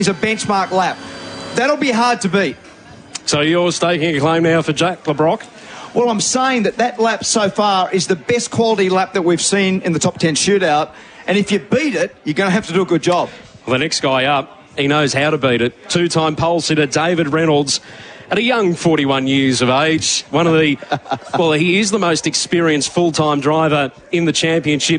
is a benchmark lap. That'll be hard to beat. So you're staking a claim now for Jack Le Brocq? Well, I'm saying that lap so far is the best quality lap that we've seen in the top 10 shootout. And if you beat it, you're going to have to do a good job. Well, the next guy up, he knows how to beat it. Two-time pole sitter David Reynolds, at a young 41 years of age. One of the, well, he is the most experienced full-time driver in the championship.